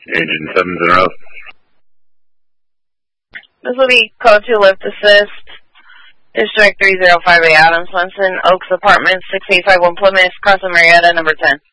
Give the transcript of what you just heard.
Agent 7-0. This will be code 2 lift assist. District 3058 Adams Swenson, Oaks Apartments, 6851 Plymouth, Crossing Marietta, number 10.